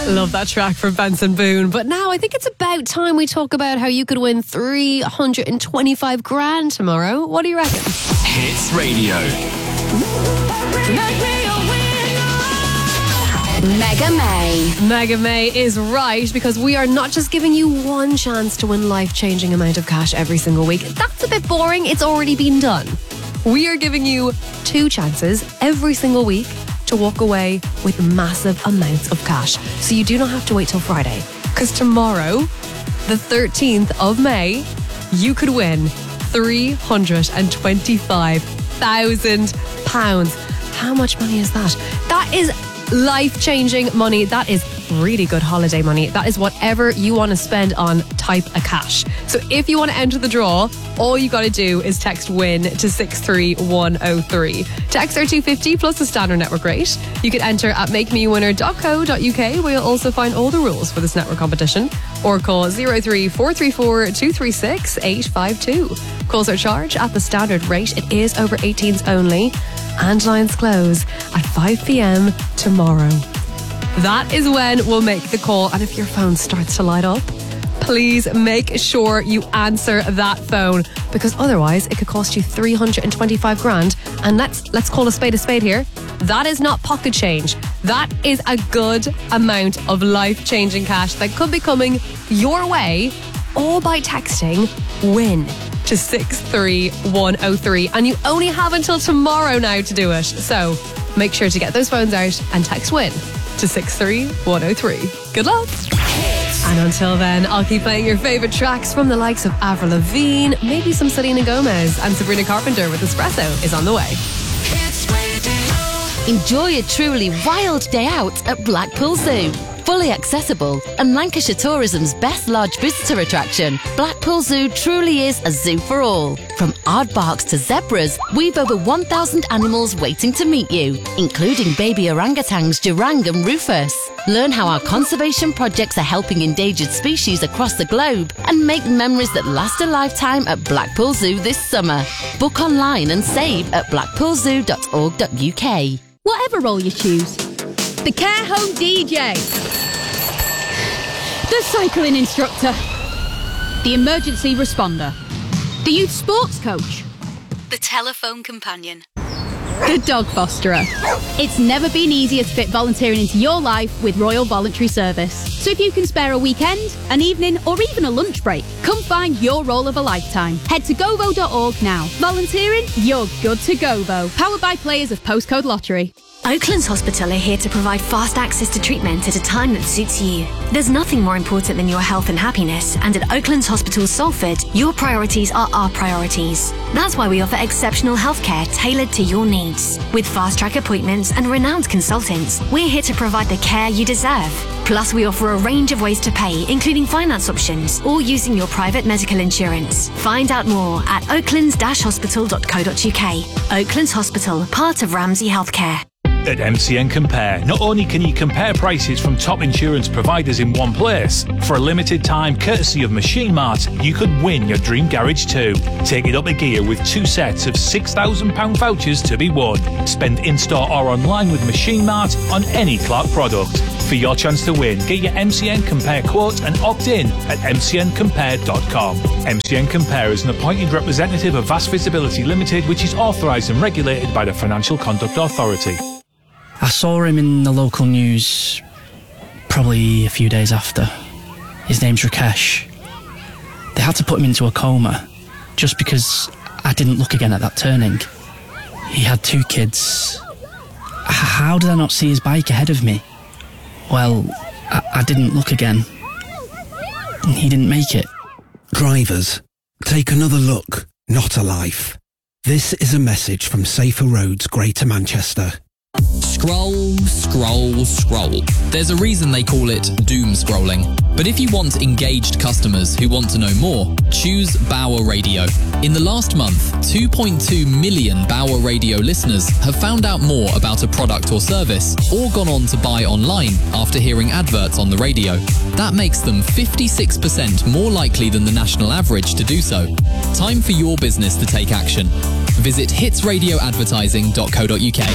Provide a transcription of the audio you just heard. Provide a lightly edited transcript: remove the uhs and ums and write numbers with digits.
Love that track from Benson Boone. But now I think it's about time we talk about how you could win 325 grand tomorrow. What do you reckon? Hits Radio. Mega May. Mega May is right, because we are not just giving you one chance to win life-changing amount of cash every single week. That's a bit boring. It's already been done. We are giving you 2 chances every single week to walk away with massive amounts of cash. So you do not have to wait till Friday, because tomorrow, the 13th of May, you could win £325,000. How much money is that? That is life-changing money. That is really good holiday money. That is whatever you want to spend on type of cash. So if you want to enter the draw, all you got to do is text WIN to 63103. Text are $2.50 plus the standard network rate. You can enter at makemewinner.co.uk, where you'll also find all the rules for this network competition, or call 03434 236 852. Calls are charged at the standard rate. It is over 18s only, and lines close at 5 p.m. tomorrow. That is when we'll make the call, and if your phone starts to light up, please make sure you answer that phone, because otherwise it could cost you 325 grand. And let's call a spade here. That is not pocket change. That is a good amount of life-changing cash that could be coming your way, all by texting WIN to 63103. And you only have until tomorrow now to do it. So make sure to get those phones out and text WIN to 63103. Good luck. And until then, I'll keep playing your favourite tracks from the likes of Avril Lavigne, maybe some Selena Gomez, and Sabrina Carpenter with Espresso is on the way. Enjoy a truly wild day out at Blackpool Zoo. Fully accessible and Lancashire Tourism's best large visitor attraction, Blackpool Zoo truly is a zoo for all. From aardvarks to zebras, we've over 1,000 animals waiting to meet you, including baby orangutans Jurang and Rufus. Learn how our conservation projects are helping endangered species across the globe, and make memories that last a lifetime at Blackpool Zoo this summer. Book online and save at blackpoolzoo.org.uk. Whatever role you choose. The care home DJ, the cycling instructor, the emergency responder, the youth sports coach, The telephone companion, the dog fosterer. It's never been easier to fit volunteering into your life with Royal Voluntary Service. So if you can spare a weekend, an evening, or even a lunch break, come find your role of a lifetime. Head to govo.org now. Volunteering? You're good to Govo. Powered by players of Postcode Lottery. Oaklands Hospital are here to provide fast access to treatment at a time that suits you. There's nothing more important than your health and happiness, and at Oaklands Hospital Salford, your priorities are our priorities. That's why we offer exceptional healthcare tailored to your needs. With fast-track appointments and renowned consultants, we're here to provide the care you deserve. Plus, we offer a range of ways to pay, including finance options or using your private medical insurance. Find out more at oaklands-hospital.co.uk. Oaklands Hospital, part of Ramsay Healthcare. At MCN Compare, not only can you compare prices from top insurance providers in one place, for a limited time, courtesy of Machine Mart, you could win your dream garage too. Take it up a gear with 2 sets of £6,000 vouchers to be won. Spend in-store or online with Machine Mart on any Clark product. For your chance to win, get your MCN Compare quote and opt in at mcncompare.com. MCN Compare is an appointed representative of Vast Visibility Limited, which is authorised and regulated by the Financial Conduct Authority. I saw him in the local news probably a few days after. His name's Rakesh. They had to put him into a coma just because I didn't look again at that turning. He had 2 kids. How did I not see his bike ahead of me? Well, I didn't look again. He didn't make it. Drivers, take another look, not a life. This is a message from Safer Roads Greater Manchester. Scroll, scroll, scroll. There's a reason they call it doom scrolling. But if you want engaged customers who want to know more, choose Bauer Radio. In the last month, 2.2 million Bauer Radio listeners have found out more about a product or service, or gone on to buy online after hearing adverts on the radio. That makes them 56% more likely than the national average to do so. Time for your business to take action. Visit hitsradioadvertising.co.uk.